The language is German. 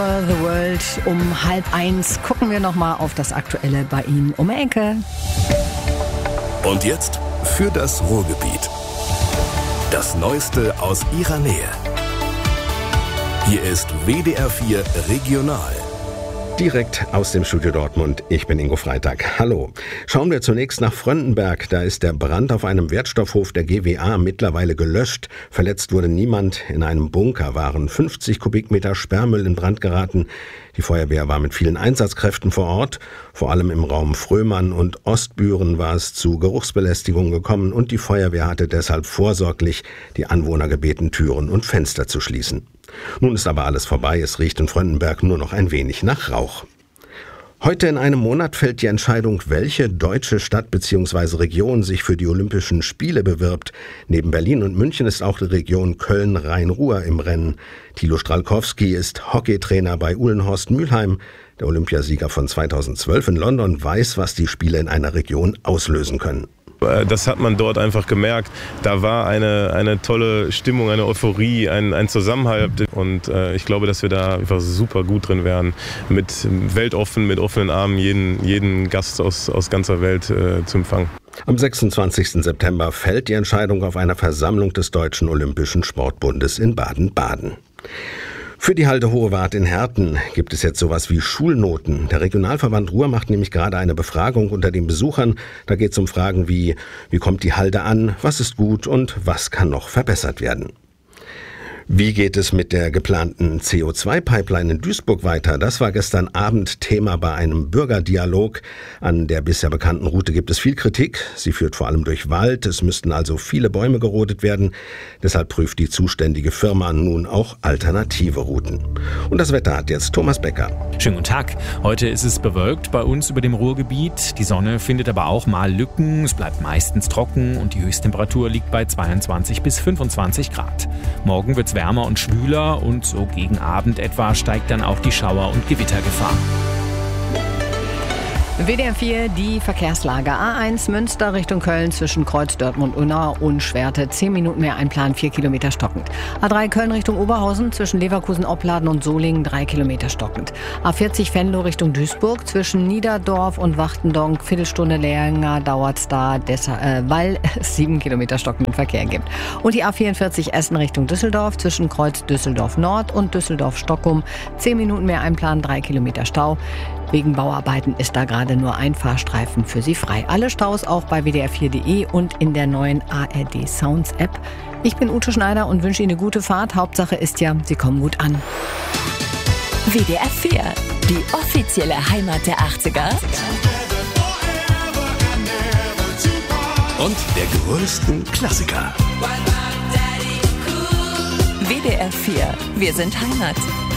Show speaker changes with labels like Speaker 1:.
Speaker 1: The World um 12:30 gucken wir nochmal auf das Aktuelle bei Ihnen um die Ecke.
Speaker 2: Und jetzt für das Ruhrgebiet. Das Neueste aus Ihrer Nähe. Hier ist WDR 4 Regional.
Speaker 3: Direkt aus dem Studio Dortmund, ich bin Ingo Freitag. Hallo. Schauen wir zunächst nach Fröndenberg. Da ist der Brand auf einem Wertstoffhof der GWA mittlerweile gelöscht. Verletzt wurde niemand. In einem Bunker waren 50 Kubikmeter Sperrmüll in Brand geraten. Die Feuerwehr war mit vielen Einsatzkräften vor Ort. Vor allem im Raum Frömann und Ostbüren war es zu Geruchsbelästigung gekommen und die Feuerwehr hatte deshalb vorsorglich die Anwohner gebeten, Türen und Fenster zu schließen. Nun ist aber alles vorbei, es riecht in Fröndenberg nur noch ein wenig nach Rauch. Heute in einem Monat fällt die Entscheidung, welche deutsche Stadt bzw. Region sich für die Olympischen Spiele bewirbt. Neben Berlin und München ist auch die Region Köln-Rhein-Ruhr im Rennen. Thilo Stralkowski ist Hockeytrainer bei Uhlenhorst Mülheim. Der Olympiasieger von 2012 in London weiß, was die Spiele in einer Region auslösen können.
Speaker 4: Das hat man dort einfach gemerkt. Da war eine tolle Stimmung, eine Euphorie, ein Zusammenhalt. Und ich glaube, dass wir da einfach super gut drin wären, mit weltoffen, mit offenen Armen jeden Gast aus ganzer Welt zu empfangen.
Speaker 3: Am 26. September fällt die Entscheidung auf einer Versammlung des Deutschen Olympischen Sportbundes in Baden-Baden. Für die Halde Hohe Wart in Herten gibt es jetzt sowas wie Schulnoten. Der Regionalverband Ruhr macht nämlich gerade eine Befragung unter den Besuchern. Da geht es um Fragen wie kommt die Halde an, was ist gut und was kann noch verbessert werden. Wie geht es mit der geplanten CO2-Pipeline in Duisburg weiter? Das war gestern Abend Thema bei einem Bürgerdialog. An der bisher bekannten Route gibt es viel Kritik. Sie führt vor allem durch Wald. Es müssten also viele Bäume gerodet werden. Deshalb prüft die zuständige Firma nun auch alternative Routen. Und das Wetter hat jetzt Thomas Becker.
Speaker 5: Schönen guten Tag. Heute ist es bewölkt bei uns über dem Ruhrgebiet. Die Sonne findet aber auch mal Lücken. Es bleibt meistens trocken und die Höchsttemperatur liegt bei 22 bis 25 Grad. Morgen wird es wärmer und schwüler und so gegen Abend etwa steigt dann auch die Schauer- und Gewittergefahr.
Speaker 1: WDR 4, die Verkehrslage. A1 Münster Richtung Köln zwischen Kreuz Dortmund-Unna und Schwerte. 10 Minuten mehr Einplan, 4 Kilometer stockend. A3 Köln Richtung Oberhausen zwischen Leverkusen-Opladen und Solingen 3 Kilometer stockend. A40 Venlo Richtung Duisburg zwischen Niederdorf und Wachtendonk. Viertelstunde länger dauert es da, weil es 7 Kilometer stockenden Verkehr gibt. Und die A44 Essen Richtung Düsseldorf zwischen Kreuz Düsseldorf-Nord und Düsseldorf-Stockum. 10 Minuten mehr Einplan, 3 Kilometer Stau. Wegen Bauarbeiten ist da gerade nur ein Fahrstreifen für Sie frei. Alle Staus auch bei wdr4.de und in der neuen ARD Sounds App. Ich bin Ute Schneider und wünsche Ihnen eine gute Fahrt. Hauptsache ist ja, Sie kommen gut an.
Speaker 6: WDR 4, die offizielle Heimat der 80er.
Speaker 2: Und der größten Klassiker.
Speaker 6: WDR 4, wir sind Heimat.